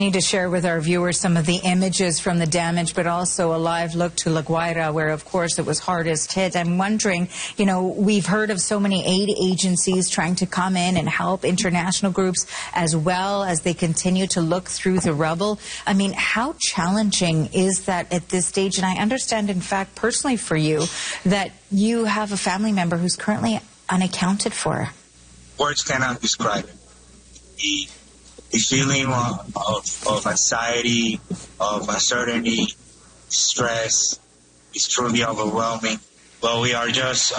Need to share with our viewers some of the images from the damage, but also a live look to La Guaira, where, of course, it was hardest hit. I'm wondering, you know, we've heard of so many aid agencies trying to come in and help, international groups as well, as they continue to look through the rubble. I mean, how challenging is that at this stage? And I understand, in fact, personally for you, that you have a family member who's currently unaccounted for. Words cannot describe it. The feeling of anxiety, of uncertainty, stress is truly overwhelming. But we are just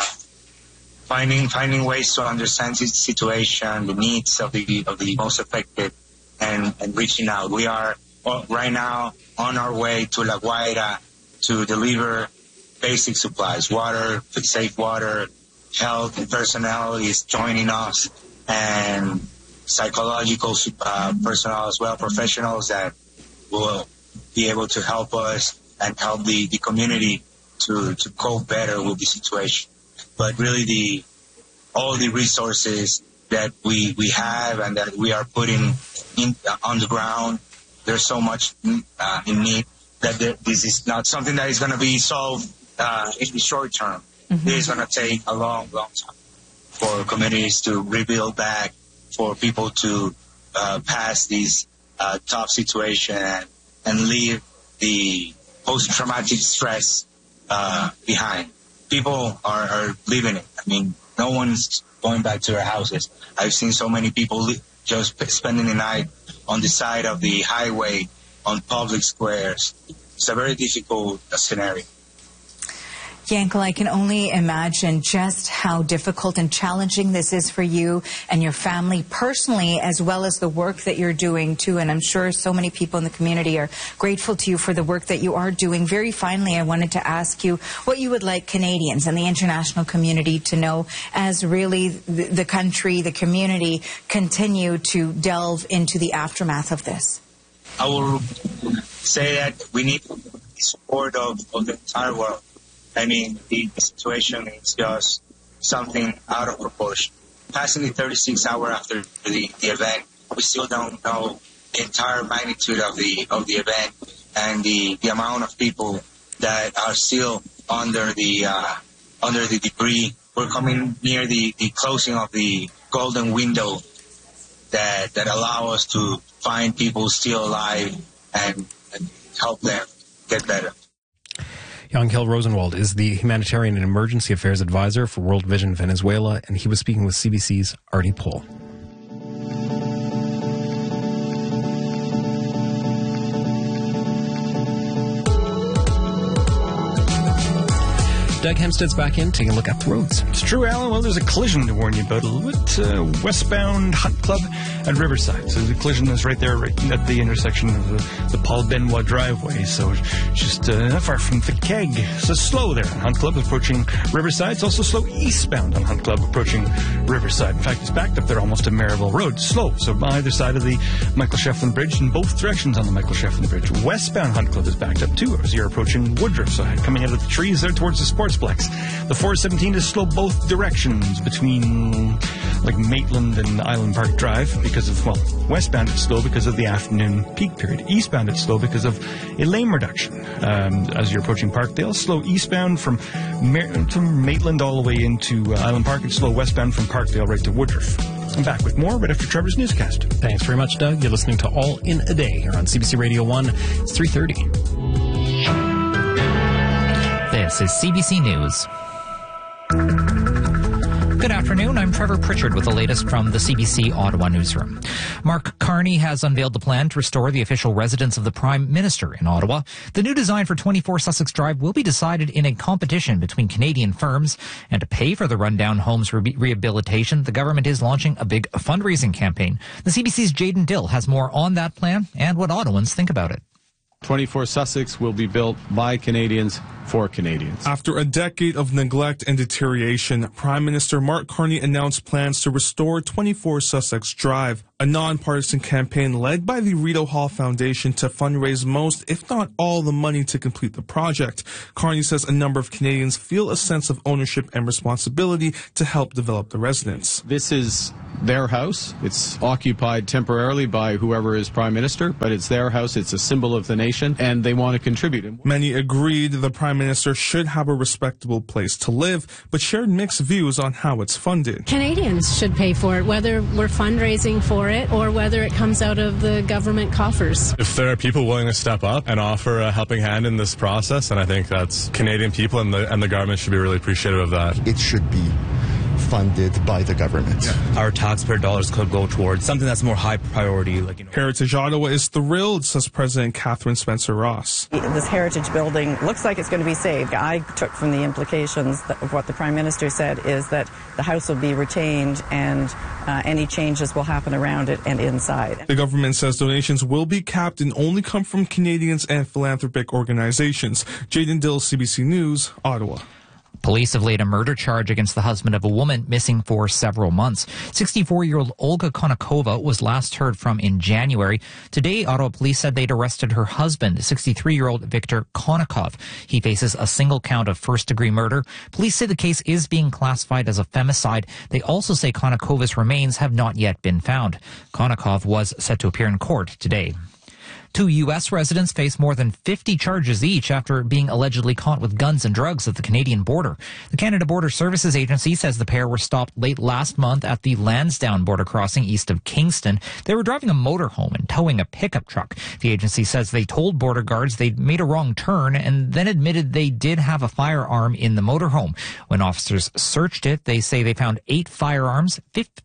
finding ways to understand the situation, the needs of the most affected, and reaching out. We are right now on our way to La Guaira to deliver basic supplies, water, safe water. Health and personnel is joining us, and psychological personnel as well, professionals that will be able to help us and help the community to cope better with the situation. But really all the resources that we have and that we are putting on the ground, there's so much in need that this is not something that is going to be solved in the short term. Mm-hmm. It is going to take a long time for communities to rebuild back, for people to pass these tough situation and leave the post-traumatic stress behind. People are living it. I mean, no one's going back to their houses. I've seen so many people just spending the night on the side of the highway, on public squares. It's a very difficult scenario. Yankel, I can only imagine just how difficult and challenging this is for you and your family personally, as well as the work that you're doing too. And I'm sure so many people in the community are grateful to you for the work that you are doing. Very finally, I wanted to ask you what you would like Canadians and the international community to know as really the country, the community continue to delve into the aftermath of this. I will say that we need the support of the entire world. I mean, the situation is just something out of proportion. Passing the 36 hours after the event, we still don't know the entire magnitude of the event and the amount of people that are still under the debris. We're coming near the closing of the golden window that allow us to find people still alive and help them get better. Yankel Rosenwald is the Humanitarian and Emergency Affairs Advisor for World Vision Venezuela, and he was speaking with CBC's Artie Pohl. Doug Hempstead's back in, taking a look at the roads. It's true, Alan. Well, there's a collision to warn you about a little bit. Westbound Hunt Club at Riverside. So the collision is right there, right at the intersection of the Paul Benoit driveway. So just not far from the keg. So slow there on Hunt Club approaching Riverside. It's also slow eastbound on Hunt Club approaching Riverside. In fact, it's backed up there almost to Maryville Road. Slow. So on either side of the Michael Shefflin Bridge, in both directions on the Michael Shefflin Bridge. Westbound Hunt Club is backed up too as you're approaching Woodruff. So coming out of the trees there towards the Sportsplex. The 417 is slow both directions between like Maitland and Island Park Drive because of, well, westbound it's slow because of the afternoon peak period. Eastbound it's slow because of a lane reduction. As you're approaching Parkdale, slow eastbound from Maitland all the way into Island Park. It's slow westbound from Parkdale right to Woodruff. I'm back with more right after Trevor's newscast. Thanks very much, Doug. You're listening to All in a Day here on CBC Radio 1. It's 3:30. This is CBC News. Good afternoon. I'm Trevor Pritchard with the latest from the CBC Ottawa newsroom. Mark Carney has unveiled the plan to restore the official residence of the Prime Minister in Ottawa. The new design for 24 Sussex Drive will be decided in a competition between Canadian firms. And to pay for the rundown home's rehabilitation, the government is launching a big fundraising campaign. The CBC's Jayden Dill has more on that plan and what Ottawans think about it. 24 Sussex will be built by Canadians for Canadians. After a decade of neglect and deterioration, Prime Minister Mark Carney announced plans to restore 24 Sussex Drive, a nonpartisan campaign led by the Rideau Hall Foundation to fundraise most, if not all, the money to complete the project. Carney says a number of Canadians feel a sense of ownership and responsibility to help develop the residence. This is their house. It's occupied temporarily by whoever is Prime Minister, but it's their house. It's a symbol of the nation, and they want to contribute. Many agreed the Prime Minister should have a respectable place to live, but shared mixed views on how it's funded. Canadians should pay for it, whether we're fundraising for it or whether it comes out of the government coffers. If there are people willing to step up and offer a helping hand in this process, and I think that's Canadian people and the government should be really appreciative of that. It should be funded by the government. Our taxpayer dollars could go towards something that's more high priority. Heritage Ottawa is thrilled, says President Catherine Spencer-Ross. This heritage building looks like it's going to be saved. I took from the implications of what the Prime Minister said is that the house will be retained and any changes will happen around it and inside. The government says donations will be capped and only come from Canadians and philanthropic organizations. Jaden Dill, CBC News, Ottawa. Police have laid a murder charge against the husband of a woman missing for several months. 64-year-old Olga Konakova was last heard from in January. Today, Ottawa police said they'd arrested her husband, 63-year-old Victor Konakov. He faces a single count of first-degree murder. Police say the case is being classified as a femicide. They also say Konakova's remains have not yet been found. Konakov was set to appear in court today. 2 U.S. residents face more than 50 charges each after being allegedly caught with guns and drugs at the Canadian border. The Canada Border Services Agency says the pair were stopped late last month at the Lansdowne border crossing east of Kingston. They were driving a motorhome and towing a pickup truck. The agency says they told border guards they'd made a wrong turn and then admitted they did have a firearm in the motorhome. When officers searched it, they say they found 8 firearms,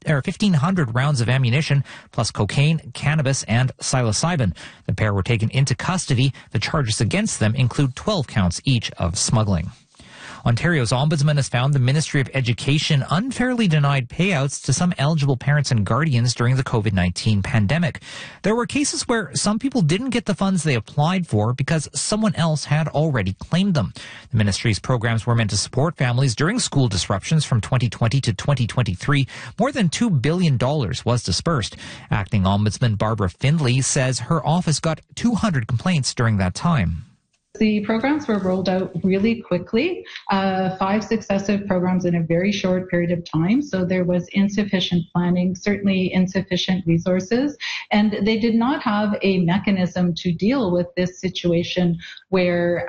1,500 rounds of ammunition, plus cocaine, cannabis, and psilocybin. The pair were taken into custody. The charges against them include 12 counts each of smuggling. Ontario's ombudsman has found the Ministry of Education unfairly denied payouts to some eligible parents and guardians during the COVID-19 pandemic. There were cases where some people didn't get the funds they applied for because someone else had already claimed them. The ministry's programs were meant to support families during school disruptions from 2020 to 2023. More than $2 billion was dispersed. Acting Ombudsman Barbara Findlay says her office got 200 complaints during that time. The programs were rolled out really quickly, 5 successive programs in a very short period of time. So there was insufficient planning, certainly insufficient resources, and they did not have a mechanism to deal with this situation where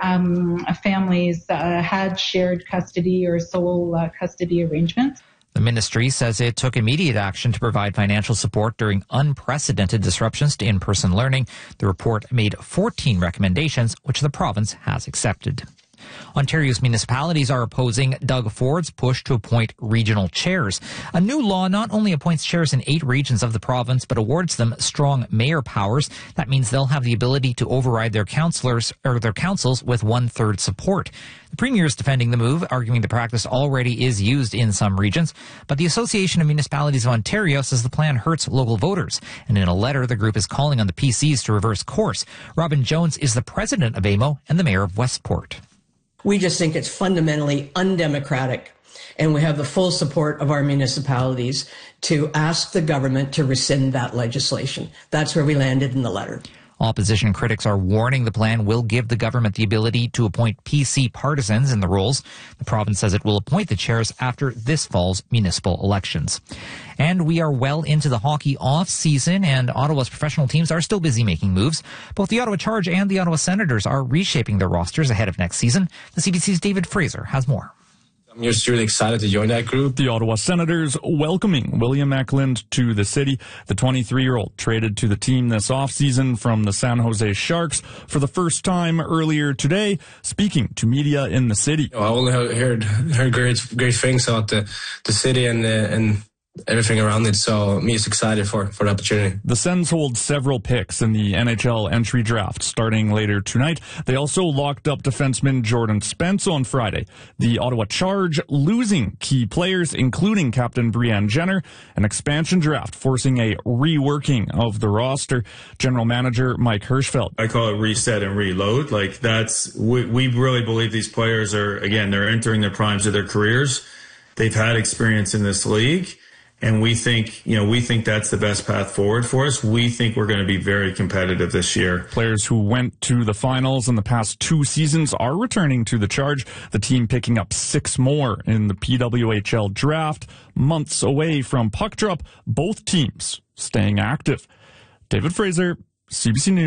families had shared custody or sole custody arrangements. The ministry says it took immediate action to provide financial support during unprecedented disruptions to in-person learning. The report made 14 recommendations, which the province has accepted. Ontario's municipalities are opposing Doug Ford's push to appoint regional chairs. A new law not only appoints chairs in 8 regions of the province, but awards them strong mayor powers. That means they'll have the ability to override their councils with 1/3 support. The Premier is defending the move, arguing the practice already is used in some regions. But the Association of Municipalities of Ontario says the plan hurts local voters. And in a letter, the group is calling on the PCs to reverse course. Robin Jones is the president of AMO and the mayor of Westport. We just think it's fundamentally undemocratic, and we have the full support of our municipalities to ask the government to rescind that legislation. That's where we landed in the letter. Opposition critics are warning the plan will give the government the ability to appoint PC partisans in the roles. The province says it will appoint the chairs after this fall's municipal elections. And we are well into the hockey off-season, and Ottawa's professional teams are still busy making moves. Both the Ottawa Charge and the Ottawa Senators are reshaping their rosters ahead of next season. The CBC's David Fraser has more. I'm just really excited to join that group. The Ottawa Senators welcoming William Eklund to the city. The 23-year-old traded to the team this offseason from the San Jose Sharks for the first time earlier today, speaking to media in the city. I only heard great things about the city and everything around it. So me is excited for the opportunity. The Sens hold several picks in the NHL entry draft starting later tonight. They also locked up defenseman Jordan Spence on Friday. The Ottawa Charge losing key players, including captain Brianne Jenner, an expansion draft forcing a reworking of the roster. General Manager Mike Hirschfeld. I call it reset and reload. Like we really believe these players are, again, they're entering the primes of their careers. They've had experience in this league. And we think that's the best path forward for us. We think we're going to be very competitive this year. Players who went to the finals in the past 2 seasons are returning to the Charge. The team picking up 6 more in the PWHL draft. Months away from puck drop, both teams staying active. David Fraser, CBC News.